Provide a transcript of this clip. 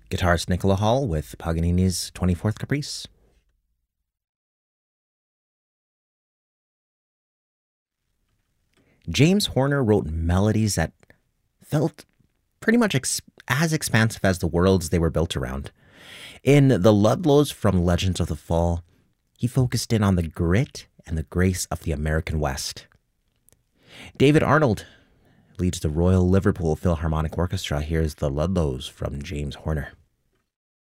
Guitarist Nicola Hall with Paganini's 24th Caprice. James Horner wrote melodies that felt pretty much as expansive as the worlds they were built around. In The Ludlows from Legends of the Fall, he focused in on the grit and the grace of the American West. David Arnold leads the Royal Liverpool Philharmonic Orchestra. Here's The Ludlows from James Horner.